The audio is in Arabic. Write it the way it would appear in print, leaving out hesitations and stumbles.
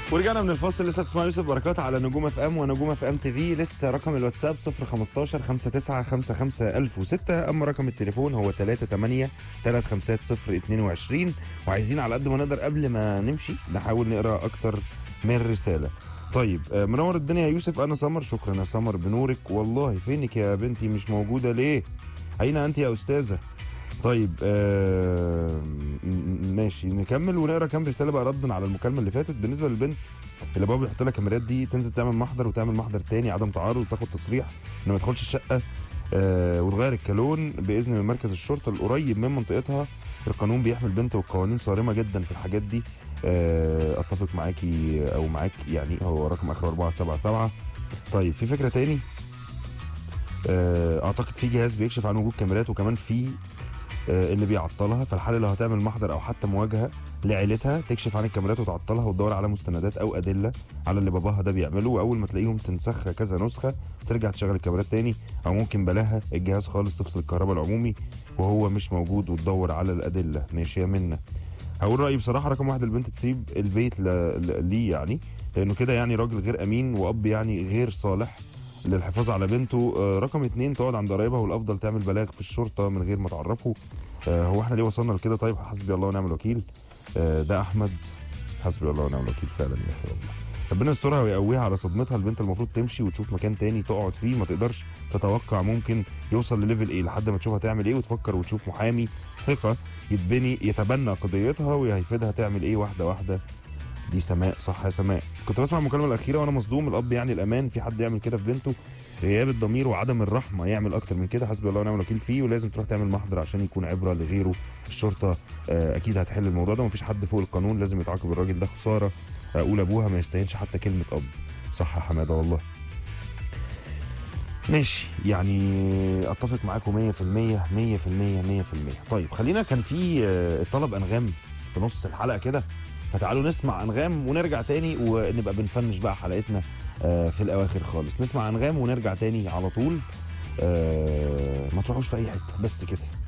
ورجعنا من الفاصل. لسه بتسمعوا يوسف بركات على نجوم اف ام ونجوم اف ام تي في. لسه رقم الواتساب 015 5955 1006. اما رقم التليفون هو 38 350 22. وعايزين على قد ما نقدر قبل ما نمشي نحاول نقرا اكتر من رساله. طيب منور الدنيا يا يوسف. انا سمر. شكرا يا سمر بنورك والله. فينك يا بنتي مش موجوده ليه؟ اين انت يا استاذه؟ طيب ماشي نكمل ونقرا كام رساله بقى ردا على المكالمه اللي فاتت. بالنسبه للبنت اللي بابا بيحط لها كاميرات دي، تنزل تعمل محضر وتعمل محضر تاني عدم تعارض وتاخد تصريح ان ما تدخلش الشقه وتغير الكالون باذن من مركز الشرطه القريب من منطقتها. القانون بيحمي البنت والقوانين صارمه جدا في الحاجات دي. اتفق معاكي او معاك يعني. هو رقم اخر 477. طيب في فكره تاني. اعتقد في جهاز بيكشف عن وجود كاميرات وكمان في اللي بيعطلها. فالحاله لو هتعمل محضر او حتى مواجهه لعيلتها تكشف عن الكاميرات وتعطلها وتدور على مستندات او ادله على اللي باباها ده بيعمله. واول ما تلاقيهم تنسخها كذا نسخه ترجع تشغل الكاميرات تاني. او ممكن بلاها الجهاز خالص تفصل الكهرباء العمومي وهو مش موجود وتدور على الادله. ماشي يا منى. هقول رايي بصراحه. رقم واحد البنت تسيب البيت ليه يعني، لانه كده يعني راجل غير امين واب يعني غير صالح للحفاظ على بنته. رقم اتنين تقعد عند قرايبها والافضل تعمل بلاغ في الشرطه من غير ما تعرفه. هو احنا ليه وصلنا لكده؟ طيب حسبي الله ونعم الوكيل. ده احمد. حسبي الله ونعم الوكيل فعلا يا اخي والله. ربنا يسترها ويقويها على صدمتها. البنت المفروض تمشي وتشوف مكان تاني تقعد فيه. ما تقدرش تتوقع ممكن يوصل لليفل ايه لحد ما تشوفها تعمل ايه وتفكر وتشوف محامي ثقه يتبنى قضيتها وهيفيدها تعمل ايه واحده واحده. دي سماء. صح يا سماء. كنت بسمع المكالمه الاخيره وانا مصدوم. الاب يعني الامان. في حد يعمل كده في بنته؟ غياب الضمير وعدم الرحمه. يعمل اكتر من كده. حسبي الله ونعم الوكيل فيه. ولازم تروح تعمل محضر عشان يكون عبره لغيره. الشرطه اكيد هتحل الموضوع ده. ومفيش حد فوق القانون. لازم يتعاقب الراجل ده. خساره اقول ابوها ما يستاهلش حتى كلمه اب. صح يا حماده والله. ماشي يعني اتفق معاكم 100% 100%. طيب خلينا. كان في طلب انغام في نص الحلقه كده، فتعالوا نسمع انغام ونرجع تاني ونبقى بنفنش بقى حلقتنا في الاواخر خالص. نسمع انغام ونرجع تاني على طول. ما تروحوش في اي حته بس كده.